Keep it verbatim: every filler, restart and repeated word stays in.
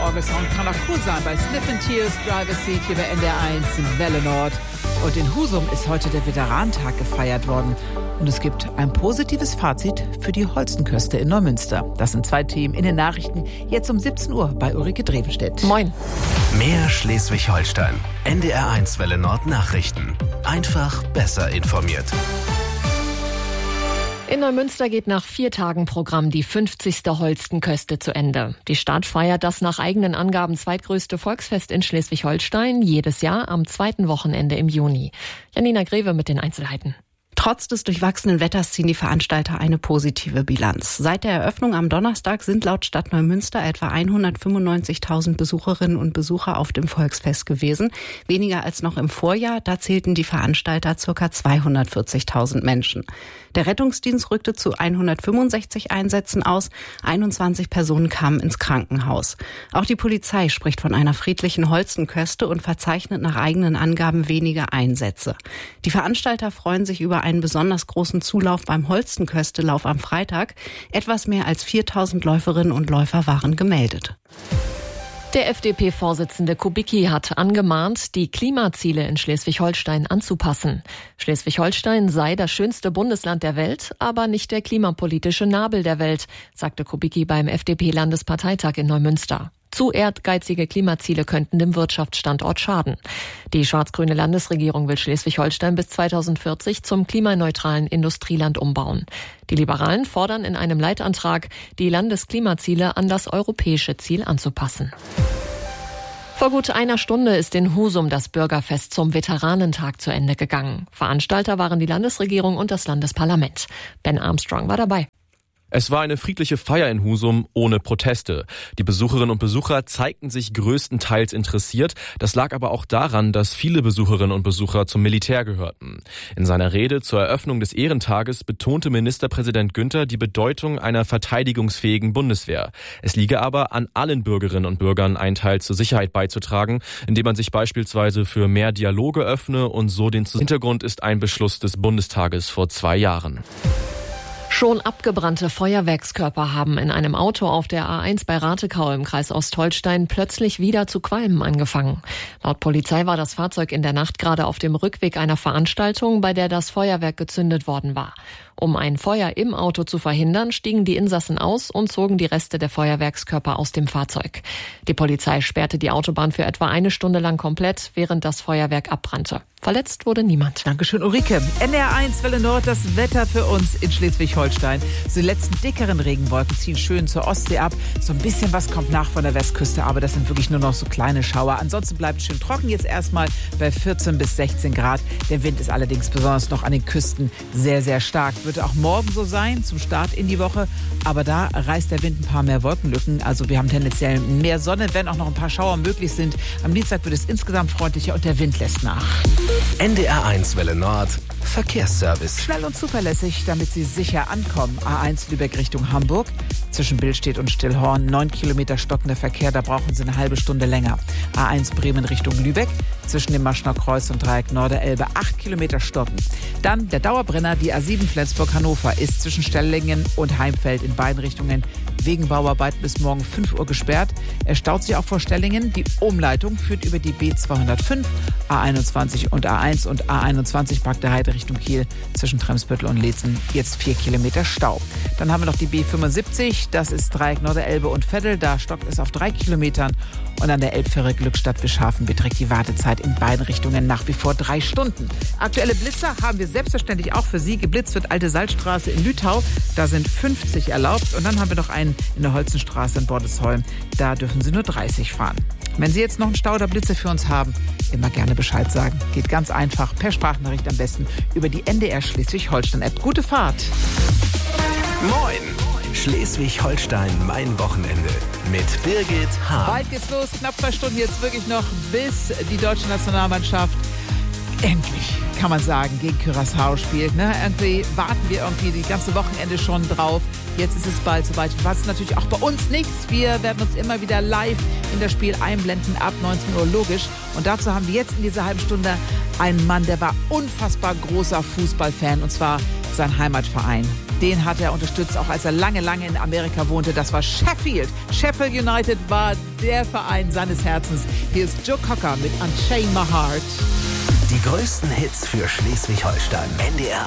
Orgelsound kann auch cool sein bei Sniff and Tears, Driver Seat hier bei N D R eins Welle Nord. Und in Husum ist heute der Veteranentag gefeiert worden. Und es gibt ein positives Fazit für die Holstenköste in Neumünster. Das sind zwei Themen in den Nachrichten, jetzt um siebzehn Uhr bei Ulrike Drevenstedt. Moin. Mehr Schleswig-Holstein. N D R eins Welle Nord Nachrichten. Einfach besser informiert. In Neumünster geht nach vier Tagen Programm die fünfzigste Holstenköste zu Ende. Die Stadt feiert das nach eigenen Angaben zweitgrößte Volksfest in Schleswig-Holstein jedes Jahr am zweiten Wochenende im Juni. Janina Greve mit den Einzelheiten. Trotz des durchwachsenen Wetters ziehen die Veranstalter eine positive Bilanz. Seit der Eröffnung am Donnerstag sind laut Stadt Neumünster etwa hundertfünfundneunzigtausend Besucherinnen und Besucher auf dem Volksfest gewesen. Weniger als noch im Vorjahr, da zählten die Veranstalter ca. zweihundertvierzigtausend Menschen. Der Rettungsdienst rückte zu hundertfünfundsechzig Einsätzen aus, einundzwanzig Personen kamen ins Krankenhaus. Auch die Polizei spricht von einer friedlichen Holstenköste und verzeichnet nach eigenen Angaben wenige Einsätze. Die Veranstalter freuen sich über einen besonders großen Zulauf beim Holstenköstelauf am Freitag. Etwas mehr als viertausend Läuferinnen und Läufer waren gemeldet. Der F D P-Vorsitzende Kubicki hat angemahnt, die Klimaziele in Schleswig-Holstein anzupassen. Schleswig-Holstein sei das schönste Bundesland der Welt, aber nicht der klimapolitische Nabel der Welt, sagte Kubicki beim F D P-Landesparteitag in Neumünster. Zu ehrgeizige Klimaziele könnten dem Wirtschaftsstandort schaden. Die schwarz-grüne Landesregierung will Schleswig-Holstein bis zweitausendvierzig zum klimaneutralen Industrieland umbauen. Die Liberalen fordern in einem Leitantrag, die Landesklimaziele an das europäische Ziel anzupassen. Vor gut einer Stunde ist in Husum das Bürgerfest zum Veteranentag zu Ende gegangen. Veranstalter waren die Landesregierung und das Landesparlament. Ben Armstrong war dabei. Es war eine friedliche Feier in Husum ohne Proteste. Die Besucherinnen und Besucher zeigten sich größtenteils interessiert. Das lag aber auch daran, dass viele Besucherinnen und Besucher zum Militär gehörten. In seiner Rede zur Eröffnung des Ehrentages betonte Ministerpräsident Günther die Bedeutung einer verteidigungsfähigen Bundeswehr. Es liege aber an allen Bürgerinnen und Bürgern, einen Teil zur Sicherheit beizutragen, indem man sich beispielsweise für mehr Dialoge öffne und so den Hintergrund ist ein Beschluss des Bundestages vor zwei Jahren. Schon abgebrannte Feuerwerkskörper haben in einem Auto auf der A eins bei Ratekau im Kreis Ostholstein plötzlich wieder zu qualmen angefangen. Laut Polizei war das Fahrzeug in der Nacht gerade auf dem Rückweg einer Veranstaltung, bei der das Feuerwerk gezündet worden war. Um ein Feuer im Auto zu verhindern, stiegen die Insassen aus und zogen die Reste der Feuerwerkskörper aus dem Fahrzeug. Die Polizei sperrte die Autobahn für etwa eine Stunde lang komplett, während das Feuerwerk abbrannte. Verletzt wurde niemand. Dankeschön, Ulrike. N D R eins Welle Nord, das Wetter für uns in Schleswig-Holstein. So die letzten dickeren Regenwolken ziehen schön zur Ostsee ab. So ein bisschen was kommt nach von der Westküste, aber das sind wirklich nur noch so kleine Schauer. Ansonsten bleibt es schön trocken, jetzt erstmal bei vierzehn bis sechzehn Grad. Der Wind ist allerdings besonders noch an den Küsten sehr, sehr stark. Wird auch morgen so sein, zum Start in die Woche. Aber da reißt der Wind ein paar mehr Wolkenlücken. Also wir haben tendenziell mehr Sonne, wenn auch noch ein paar Schauer möglich sind. Am Dienstag wird es insgesamt freundlicher und der Wind lässt nach. N D R eins Welle Nord Verkehrsservice. Schnell und zuverlässig, damit Sie sicher ankommen. A eins Lübeck Richtung Hamburg. Zwischen Billstedt und Stillhorn neun Kilometer stockender Verkehr, da brauchen Sie eine halbe Stunde länger. A eins Bremen Richtung Lübeck. Zwischen dem Maschner Kreuz und Dreieck Norderelbe acht Kilometer stocken. Dann der Dauerbrenner, die A sieben Flensburg-Hannover, ist zwischen Stellingen und Heimfeld in beiden Richtungen wegen Bauarbeiten bis morgen fünf Uhr gesperrt. Er staut sich auch vor Stellingen. Die Umleitung führt über die B zweihundertfünf, A einundzwanzig und A eins und A einundzwanzig Bagde Heide Richtung Kiel zwischen Tremsbüttel und Leetzen. Jetzt vier Kilometer Stau. Dann haben wir noch die B fünfundsiebzig, das ist Dreieck Norderelbe und Veddel. Da stockt es auf drei Kilometern. Und an der Elbfähre Glückstadt-Bischhafen beträgt die Wartezeit in beiden Richtungen nach wie vor drei Stunden. Aktuelle Blitzer haben wir selbstverständlich auch für Sie. Geblitzt wird Alte Salzstraße in Lütau. Da sind fünfzig erlaubt. Und dann haben wir noch einen in der Holzenstraße in Bordesholm. Da dürfen Sie nur dreißig fahren. Wenn Sie jetzt noch einen Stau oder Blitzer für uns haben, immer gerne Bescheid sagen. Geht ganz einfach, per Sprachnachricht am besten über die N D R Schleswig-Holstein-App. Gute Fahrt! Moin! Schleswig-Holstein, mein Wochenende mit Birgit Hahn. Bald geht's los, knapp zwei Stunden jetzt wirklich noch, bis die deutsche Nationalmannschaft endlich, kann man sagen, gegen Curaçao spielt. Ne? Irgendwie warten wir irgendwie die ganze Wochenende schon drauf. Jetzt ist es bald soweit. Was natürlich auch bei uns nichts. Wir werden uns immer wieder live in das Spiel einblenden ab neunzehn Uhr, logisch. Und dazu haben wir jetzt in dieser halben Stunde einen Mann, der war unfassbar großer Fußballfan, und zwar sein Heimatverein Den hat er unterstützt, auch als er lange, lange in Amerika wohnte. Das war Sheffield. Sheffield United war der Verein seines Herzens. Hier ist Joe Cocker mit Unchain My Heart. Die größten Hits für Schleswig-Holstein. N D R